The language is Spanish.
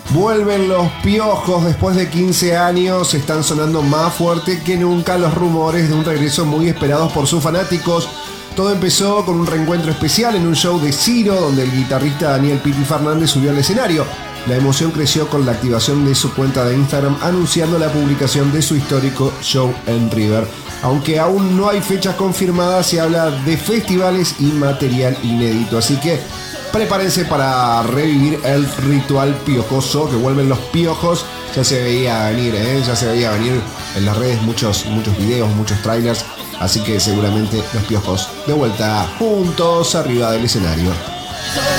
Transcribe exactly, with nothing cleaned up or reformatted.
Vuelven los Piojos después de quince años, están sonando más fuerte que nunca los rumores de un regreso muy esperado por sus fanáticos. Todo empezó con un reencuentro especial en un show de Ciro, donde el guitarrista Daniel Piti Fernández subió al escenario. La emoción creció con la activación de su cuenta de Instagram anunciando la publicación de su histórico show en River. Aunque aún no hay fechas confirmadas, se habla de festivales y material inédito, así que prepárense para revivir el ritual piojoso, que vuelven los Piojos. Ya se veía venir, ¿eh? ya se veía venir en las redes muchos, muchos videos, muchos trailers, así que seguramente los Piojos de vuelta juntos arriba del escenario.